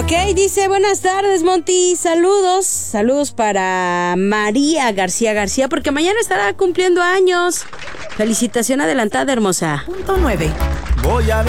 Ok, dice, buenas tardes, Monty. Saludos para María García, porque mañana estará cumpliendo años. Felicitación adelantada, hermosa. Punto 9. Voy a